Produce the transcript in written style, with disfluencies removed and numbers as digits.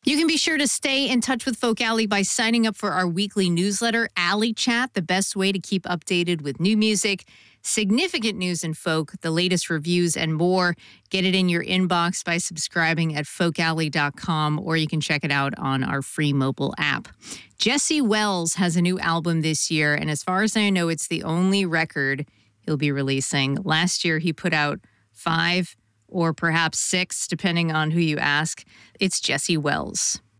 You can be sure to stay in touch with Folk Alley by signing up for our weekly newsletter, Alley Chat, the best way to keep updated with new music, significant news in folk, the latest reviews, and more. Get it in your inbox by subscribing at folkalley.com, or you can check it out on our free mobile app. Jesse Wells has a new album this year, and as far as I know, it's the only record he'll be releasing. Last year, he put out 5 or perhaps 6, depending on who you ask. It's Jesse Wells.